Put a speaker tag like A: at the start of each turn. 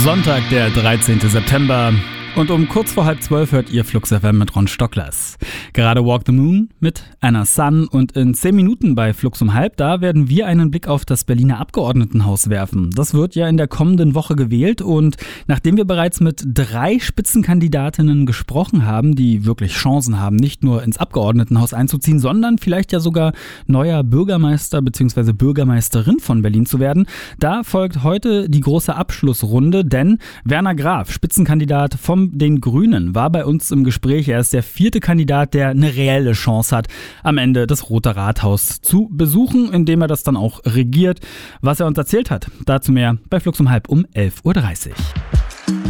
A: Sonntag, der 13. September. Und um kurz vor 11:30 hört ihr Flux FM mit Ron Stocklers. Gerade Walk the Moon mit Anna Sun und in 10 Minuten bei Flux um halb, da werden wir einen Blick auf das Berliner Abgeordnetenhaus werfen. Das wird ja in der kommenden Woche gewählt und nachdem wir bereits mit 3 Spitzenkandidatinnen gesprochen haben, die wirklich Chancen haben, nicht nur ins Abgeordnetenhaus einzuziehen, sondern vielleicht ja sogar neuer Bürgermeister bzw. Bürgermeisterin von Berlin zu werden, da folgt heute die große Abschlussrunde, denn Werner Graf, Spitzenkandidat von den Grünen, war bei uns im Gespräch. Er ist der 4. Kandidat, der eine reelle Chance hat, am Ende das Rote Rathaus zu besuchen, indem er das dann auch regiert. Was er uns erzählt hat, dazu mehr bei Flux um halb um 11:30 Uhr.